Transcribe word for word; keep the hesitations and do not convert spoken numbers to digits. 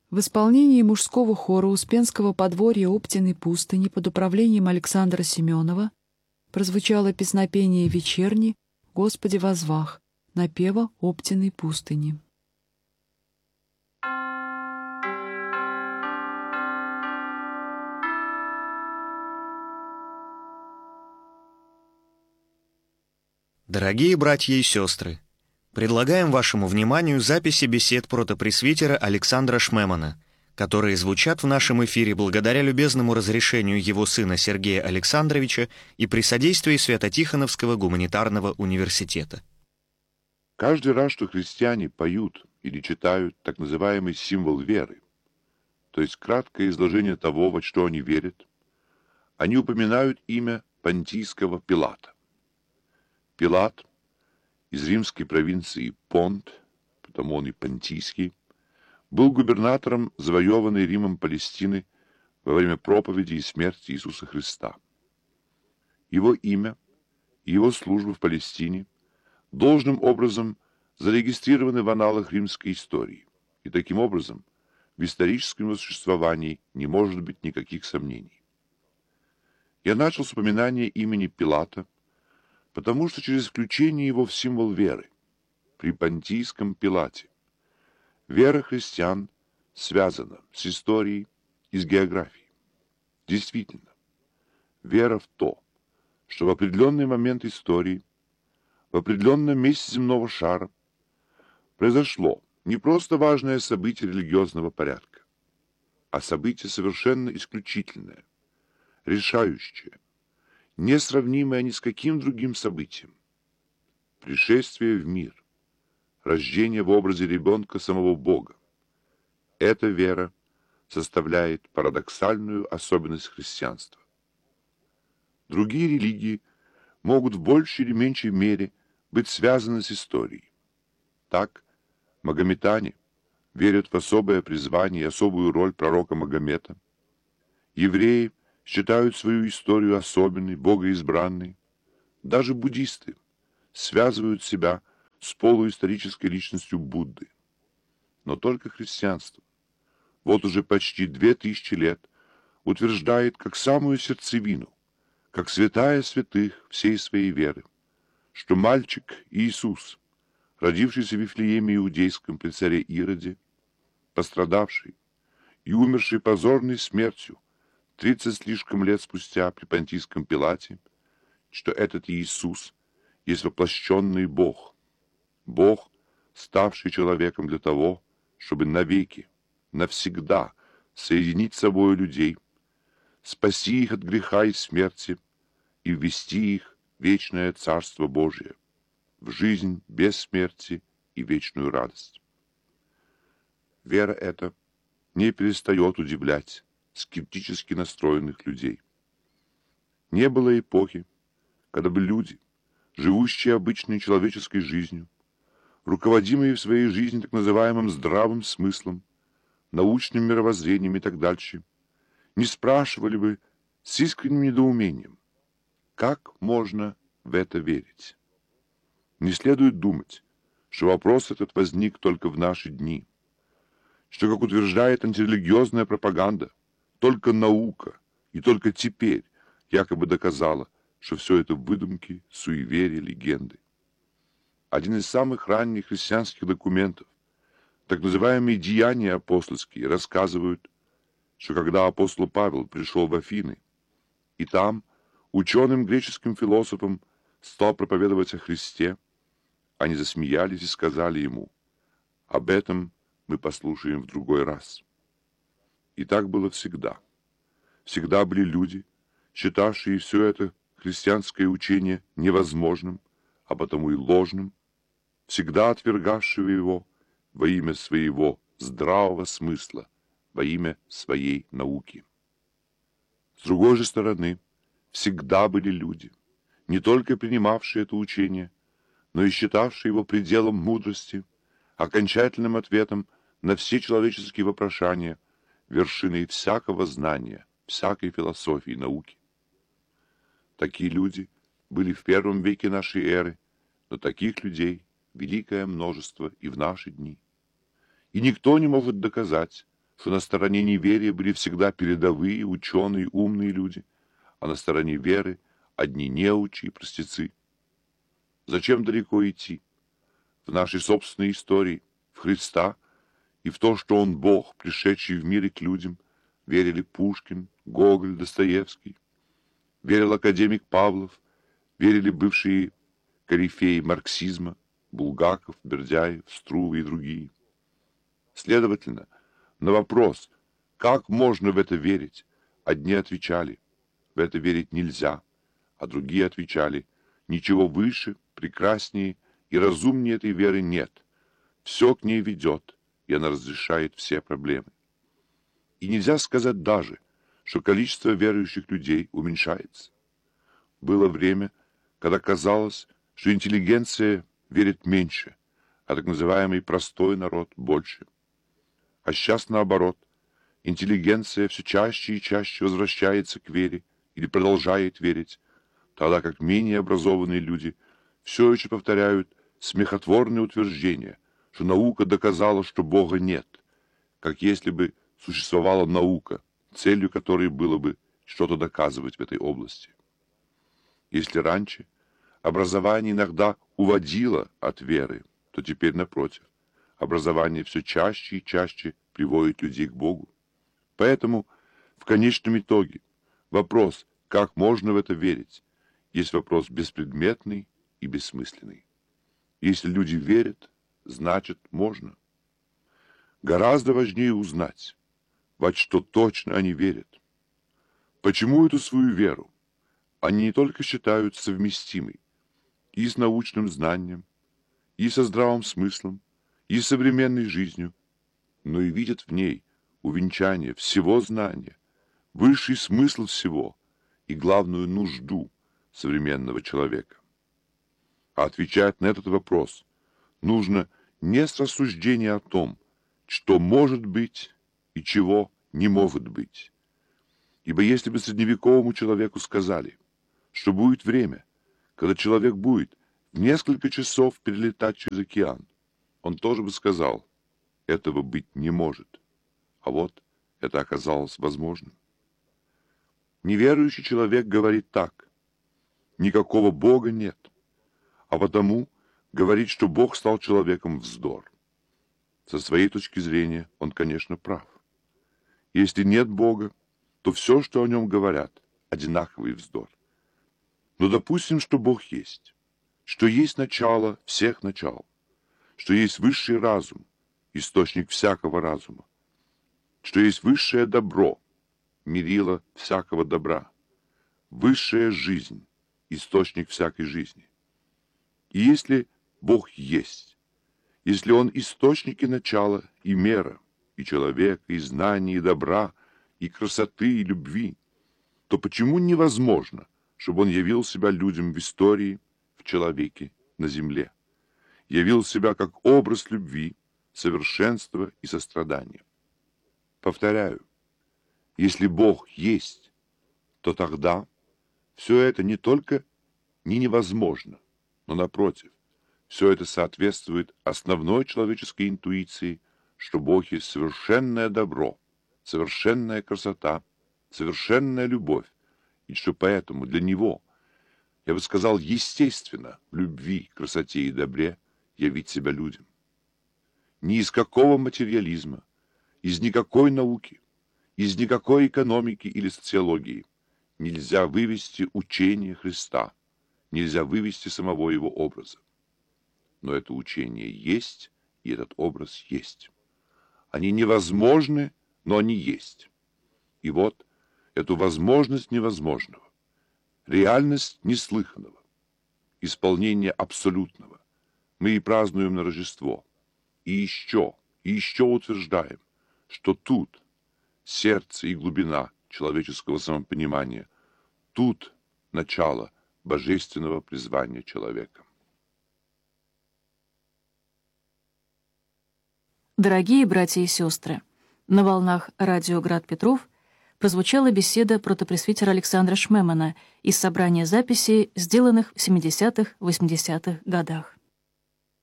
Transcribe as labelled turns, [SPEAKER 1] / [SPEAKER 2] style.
[SPEAKER 1] В исполнении мужского хора Успенского подворья Оптиной пустыни под управлением Александра Семенова прозвучало песнопение вечерни «Господи возвах» напева Оптиной пустыни.
[SPEAKER 2] Дорогие братья и сестры, предлагаем вашему вниманию записи бесед протопресвитера Александра Шмемана, которые звучат в нашем эфире благодаря любезному разрешению его сына Сергея Александровича и при содействии Свято-Тихоновского гуманитарного университета.
[SPEAKER 3] Каждый раз, что христиане поют или читают так называемый символ веры, то есть краткое изложение того, во что они верят, они упоминают имя понтийского Пилата. Пилат из римской провинции Понт, потому он и понтийский, был губернатором завоеванной Римом Палестины во время проповеди и смерти Иисуса Христа. Его имя и его служба в Палестине должным образом зарегистрированы в аналах римской истории, и таким образом в историческом существовании не может быть никаких сомнений. Я начал с упоминания имени Пилата, потому что через включение его в символ веры при понтийском Пилате вера христиан связана с историей и с географией. Действительно, вера в то, что в определенный момент истории, в определенном месте земного шара произошло не просто важное событие религиозного порядка, а событие совершенно исключительное, решающее, несравнимое ни с каким другим событием. Пришествие в мир, рождение в образе ребенка самого Бога. Эта вера составляет парадоксальную особенность христианства. Другие религии могут в большей или меньшей мере быть связаны с историей. Так, магометане верят в особое призвание и особую роль пророка Магомета. Евреи считают свою историю особенной, богоизбранной. Даже буддисты связывают себя с полуисторической личностью Будды. Но только христианство вот уже почти две тысячи лет утверждает как самую сердцевину, как святая святых всей своей веры, что мальчик Иисус, родившийся в Вифлееме Иудейском при царе Ироде, пострадавший и умерший позорной смертью тридцать слишком лет спустя при Понтийском Пилате, что этот Иисус есть воплощенный Бог, Бог, ставший человеком для того, чтобы навеки, навсегда соединить с собой людей, спасти их от греха и смерти и ввести их в вечное Царство Божие, в жизнь без смерти и вечную радость. Вера эта не перестает удивлять скептически настроенных людей. Не было эпохи, когда бы люди, живущие обычной человеческой жизнью, руководимые в своей жизни так называемым здравым смыслом, научным мировоззрением и так дальше, не спрашивали бы с искренним недоумением, как можно в это верить. Не следует думать, что вопрос этот возник только в наши дни, что, как утверждает антирелигиозная пропаганда, только наука и только теперь якобы доказала, что все это выдумки, суеверия, легенды. Один из самых ранних христианских документов, так называемые «Деяния апостольские», рассказывают, что когда апостол Павел пришел в Афины, и там ученым греческим философам стал проповедовать о Христе, они засмеялись и сказали ему: «Об этом мы послушаем в другой раз». И так было всегда. Всегда были люди, считавшие все это христианское учение невозможным, а потому и ложным, всегда отвергавшие его во имя своего здравого смысла, во имя своей науки. С другой же стороны, всегда были люди, не только принимавшие это учение, но и считавшие его пределом мудрости, окончательным ответом на все человеческие вопрошания, вершиной всякого знания, всякой философии и науки. Такие люди были в первом веке нашей эры, но таких людей великое множество и в наши дни. И никто не может доказать, что на стороне неверия были всегда передовые, ученые, умные люди, а на стороне веры одни неучи и простецы. Зачем далеко идти? В нашей собственной истории, в Христа и в то, что Он Бог, пришедший в мире к людям, верили Пушкин, Гоголь, Достоевский, верил академик Павлов, верили бывшие корифеи марксизма, Булгаков, Бердяев, Струве и другие. Следовательно, на вопрос, как можно в это верить, одни отвечали, в это верить нельзя, а другие отвечали, ничего выше, прекраснее и разумнее этой веры нет. Все к ней ведет, и она разрешает все проблемы. И нельзя сказать даже, что количество верующих людей уменьшается. Было время, когда казалось, что интеллигенция верит меньше, а так называемый простой народ больше. А сейчас наоборот, интеллигенция все чаще и чаще возвращается к вере или продолжает верить, тогда как менее образованные люди все еще повторяют смехотворные утверждения, что наука доказала, что Бога нет, как если бы существовала наука, целью которой было бы что-то доказывать в этой области. Если раньше образование иногда уводило от веры, то теперь, напротив, образование все чаще и чаще приводит людей к Богу. Поэтому, в конечном итоге, вопрос, как можно в это верить, есть вопрос беспредметный и бессмысленный. Если люди верят, значит, можно. Гораздо важнее узнать, во что точно они верят. Почему эту свою веру они не только считают совместимой и с научным знанием, и со здравым смыслом, и с современной жизнью, но и видят в ней увенчание всего знания, высший смысл всего и главную нужду современного человека. А отвечать на этот вопрос нужно не с рассуждения о том, что может быть и чего не может быть. Ибо если бы средневековому человеку сказали, что будет время, когда человек будет в несколько часов перелетать через океан, он тоже бы сказал, этого быть не может. А вот это оказалось возможным. Неверующий человек говорит так: никакого Бога нет, а потому говорит, что Бог стал человеком, вздор. Со своей точки зрения он, конечно, прав. Если нет Бога, то все, что о нем говорят, одинаковый вздор. Но допустим, что Бог есть, что есть начало всех начал, что есть высший разум, источник всякого разума, что есть высшее добро, мерило всякого добра, высшая жизнь, источник всякой жизни. И если Бог есть, если Он источник и начало, и мера, и человека, и знания, и добра, и красоты, и любви, то почему невозможно, чтобы Он явил себя людям в истории, в человеке, на земле? Явил себя как образ любви, совершенства и сострадания. Повторяю, если Бог есть, то тогда все это не только не невозможно, но напротив, все это соответствует основной человеческой интуиции, что Бог есть совершенное добро, совершенная красота, совершенная любовь, и что поэтому для Него, я бы сказал, естественно, в любви, красоте и добре явить себя людям. Ни из какого материализма, из никакой науки, из никакой экономики или социологии нельзя вывести учение Христа, нельзя вывести самого Его образа. Но это учение есть, и этот образ есть. Они невозможны, но они есть. И вот эту возможность невозможного, реальность неслыханного, исполнение абсолютного мы и празднуем на Рождество. И еще, и еще утверждаем, что тут сердце и глубина человеческого самопонимания, тут начало божественного призвания человека.
[SPEAKER 4] Дорогие братья и сестры, на волнах радио «Град Петров» прозвучала беседа протопресвитера Александра Шмемана из собрания записей, сделанных в семидесятых-восьмидесятых годах.